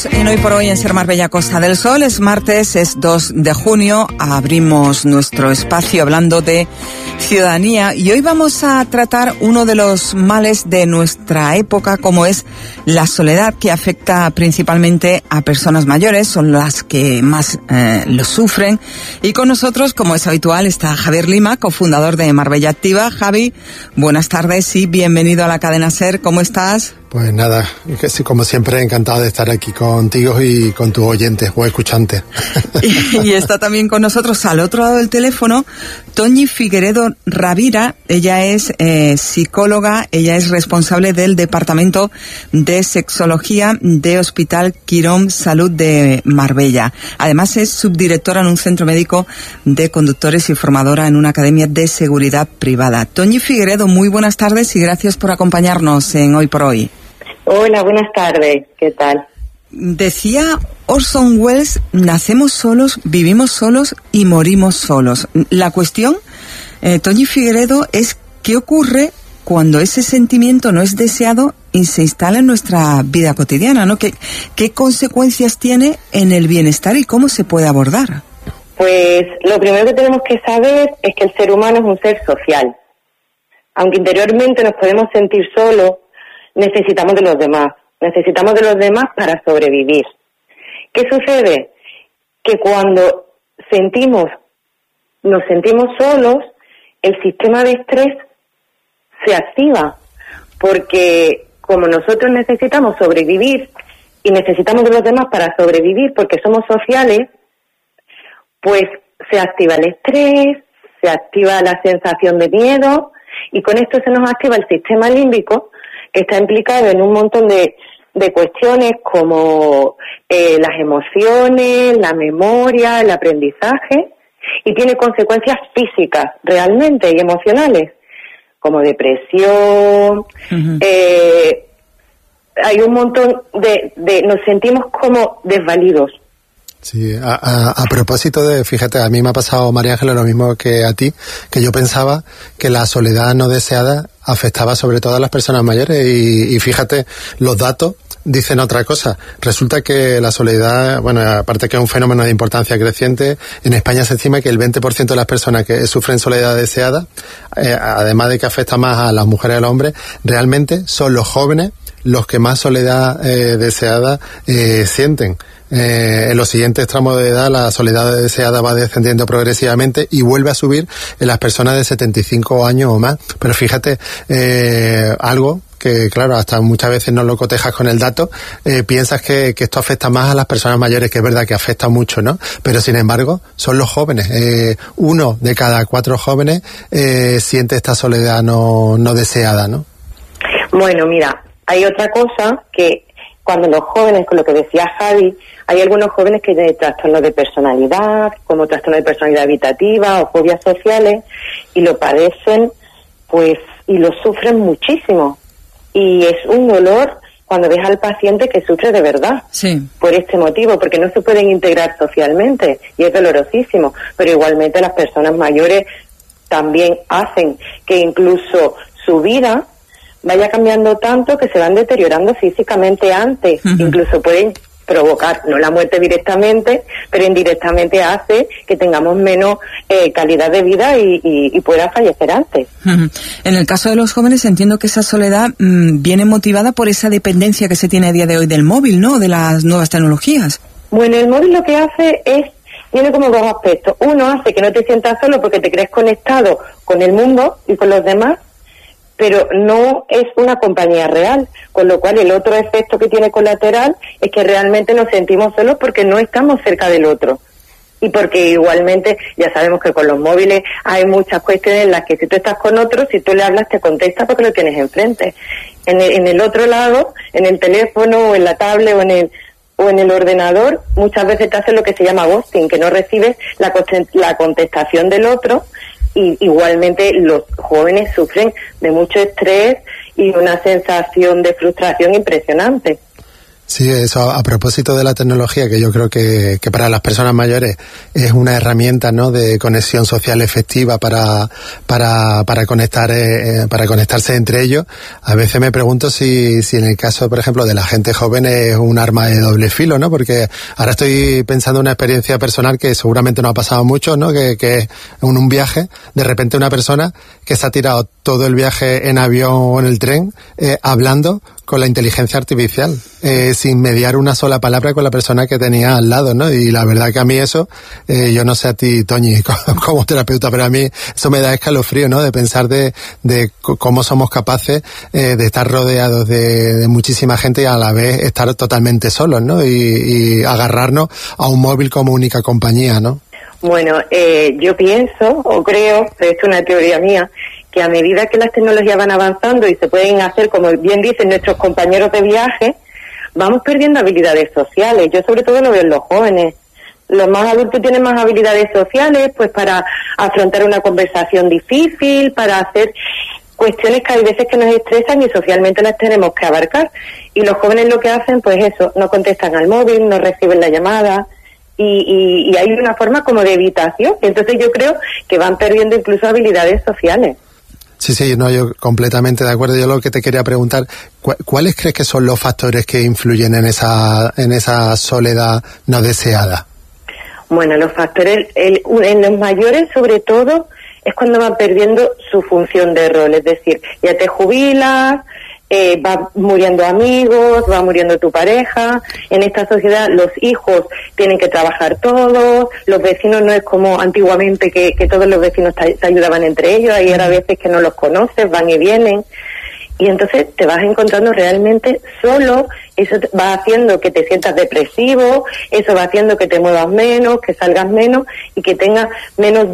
En Hoy por Hoy en Ser Marbella Costa del Sol es martes, es 2 de junio, abrimos nuestro espacio hablando de ciudadanía y hoy vamos a tratar uno de los males de nuestra época, como es la soledad, que afecta principalmente a personas mayores, son las que más lo sufren. Y con nosotros, como es habitual, está Javier Lima, cofundador de Marbella Activa. Javi, buenas tardes y bienvenido a la cadena SER, ¿cómo estás? Pues nada, como siempre encantado de estar aquí contigo y con tus oyentes o escuchantes. Y está también con nosotros al otro lado del teléfono Toñi Figueredo Ravira. Ella es psicóloga, ella es responsable del Departamento de Sexología de Hospital Quirón Salud de Marbella. Además es subdirectora en un centro médico de conductores y formadora en una academia de seguridad privada. Toñi Figueredo, muy buenas tardes y gracias por acompañarnos en Hoy por Hoy. Hola, buenas tardes. ¿Qué tal? Decía Orson Welles, nacemos solos, vivimos solos y morimos solos. La cuestión, Toñi Figueredo, es qué ocurre cuando ese sentimiento no es deseado y se instala en nuestra vida cotidiana, ¿no? ¿Qué consecuencias tiene en el bienestar y cómo se puede abordar? Pues lo primero que tenemos que saber es que el ser humano es un ser social. Aunque interiormente nos podemos sentir solos, necesitamos de los demás para sobrevivir. ¿Qué sucede? Que cuando nos sentimos solos, el sistema de estrés se activa, porque como nosotros necesitamos sobrevivir y necesitamos de los demás para sobrevivir porque somos sociales, pues se activa el estrés, se activa la sensación de miedo y con esto se nos activa el sistema límbico, que está implicado en un montón de cuestiones como las emociones, la memoria, el aprendizaje, y tiene consecuencias físicas realmente y emocionales, como depresión. Uh-huh. Hay un montón nos sentimos como desvalidos. Sí, a propósito fíjate, a mí me ha pasado, María Ángeles, lo mismo que a ti, que yo pensaba que la soledad no deseada afectaba sobre todo a las personas mayores y fíjate, los datos dicen otra cosa. Resulta que la soledad, bueno, aparte que es un fenómeno de importancia creciente, en España se estima que el 20% de las personas que sufren soledad deseada, además de que afecta más a las mujeres y a los hombres, realmente son los jóvenes los que más soledad deseada sienten. En los siguientes tramos de edad la soledad deseada va descendiendo progresivamente y vuelve a subir en las personas de 75 años o más. Pero fíjate, algo que claro, hasta muchas veces no lo cotejas con el dato, piensas que esto afecta más a las personas mayores, que es verdad que afecta mucho, ¿no? Pero sin embargo, son los jóvenes. 1 de cada 4 jóvenes siente esta soledad no deseada, ¿no? Bueno, mira, hay otra cosa que cuando los jóvenes, con lo que decía Javi, hay algunos jóvenes que tienen trastornos de personalidad, como trastorno de personalidad evitativa o fobias sociales, y lo padecen, pues, y lo sufren muchísimo. Y es un dolor cuando ves al paciente que sufre de verdad. Sí. Por este motivo, porque no se pueden integrar socialmente, y es dolorosísimo. Pero igualmente las personas mayores también hacen que incluso su vida vaya cambiando tanto que se van deteriorando físicamente antes. Uh-huh. Incluso pueden provocar, no la muerte directamente, pero indirectamente hace que tengamos menos calidad de vida y pueda fallecer antes. Uh-huh. En el caso de los jóvenes entiendo que esa soledad viene motivada por esa dependencia que se tiene a día de hoy del móvil, ¿no? De las nuevas tecnologías. Bueno, el móvil lo que hace tiene como 2 aspectos. Uno, hace que no te sientas solo porque te crees conectado con el mundo y con los demás, pero no es una compañía real, con lo cual el otro efecto que tiene colateral es que realmente nos sentimos solos porque no estamos cerca del otro. Y porque igualmente ya sabemos que con los móviles hay muchas cuestiones en las que si tú estás con otro, si tú le hablas te contesta porque lo tienes enfrente. En el otro lado, en el teléfono o en la tablet o en el ordenador, muchas veces te hace lo que se llama ghosting, que no recibes la contestación del otro. Y igualmente los jóvenes sufren de mucho estrés y una sensación de frustración impresionante. Sí, eso a propósito de la tecnología, que yo creo que para las personas mayores es una herramienta, ¿no?, de conexión social efectiva para conectarse entre ellos. A veces me pregunto si en el caso, por ejemplo, de la gente joven es un arma de doble filo, ¿no? Porque ahora estoy pensando en una experiencia personal que seguramente no ha pasado mucho, ¿no? Que es en un viaje, de repente una persona que se ha tirado todo el viaje en avión o en el tren hablando con la inteligencia artificial, sin mediar una sola palabra con la persona que tenía al lado, ¿no? Y la verdad que a mí eso, yo no sé a ti, Toñi, como terapeuta, pero a mí eso me da escalofrío, ¿no? De pensar de cómo somos capaces de estar rodeados de muchísima gente y a la vez estar totalmente solos, ¿no? Y agarrarnos a un móvil como única compañía, ¿no? Bueno, yo pienso, o creo, pero esto es una teoría mía, que a medida que las tecnologías van avanzando y se pueden hacer, como bien dicen nuestros compañeros de viaje, vamos perdiendo habilidades sociales. Yo sobre todo lo veo en los jóvenes. Los más adultos tienen más habilidades sociales, pues para afrontar una conversación difícil, para hacer cuestiones que hay veces que nos estresan y socialmente las tenemos que abarcar. Y los jóvenes lo que hacen, pues eso, no contestan al móvil, no reciben la llamada. Y hay una forma como de evitación. Entonces yo creo que van perdiendo incluso habilidades sociales. Sí, no, yo completamente de acuerdo. Yo lo que te quería preguntar, ¿cuáles crees que son los factores que influyen en esa soledad no deseada? Bueno, los factores, en los mayores sobre todo, es cuando van perdiendo su función de rol. Es decir, ya te jubilas, va muriendo amigos, va muriendo tu pareja. En esta sociedad los hijos tienen que trabajar todos, los vecinos no es como antiguamente que todos los vecinos te ayudaban entre ellos, hay ahora veces que no los conoces, van y vienen. Y entonces te vas encontrando realmente solo, eso va haciendo que te sientas depresivo, eso va haciendo que te muevas menos, que salgas menos y que tengas menos